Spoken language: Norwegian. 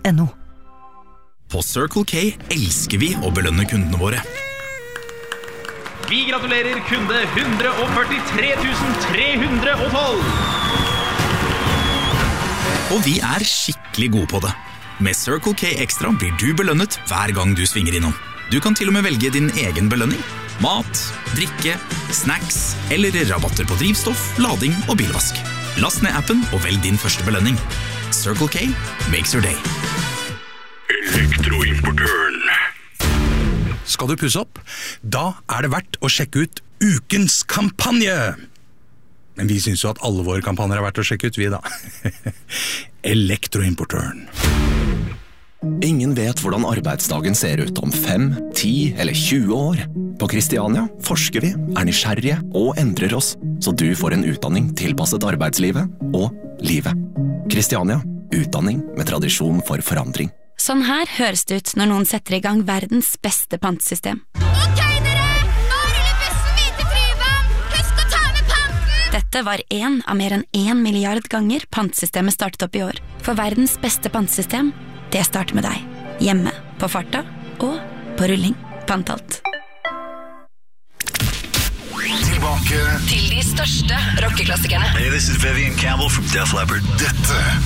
circle.no. På Circle K elsker vi å belønne kundene våre. Vi gratulerer kunde 143 312. Og vi er skikkelig gode på det. Med Circle K Extra blir du belønnet hver gang du svinger innom. Du kan til og med velge din egen belønning. Mat, drikke, snacks eller rabatter på drivstoff, lading og bilvask. Last ned appen og velg din første belønning. Circle K makes your day. Elektroimportøren. Skal du pusse opp? Da er det verdt å sjekke ut ukens kampanje. Men vi synes jo at alle våre kampanjer er verdt å sjekke ut, vi da. Elektroimportøren. Ingen vet hvordan arbeidsdagen ser ut om 5, 10 eller 20 år. På Kristiania forsker vi, er nysgjerrige og endrer oss, så du får en utdanning tilpasset arbeidslivet og livet. Kristiania, utdanning med tradisjon for forandring. Sånn her høres det ut når noen setter i gang verdens beste pantesystem. Ok dere, nå ruller bussen videre til Fryvann. Husk å ta med panten! Dette var en av mer enn 1 milliard ganger pantesystemet startet opp i år. For verdens beste pantesystem, det starter med deg. Hjemme, på farta og på rulling. Pantalt. Tilbake til de største rockeklassikerne. Hey, this is Vivian Campbell from Def Leppard. Dette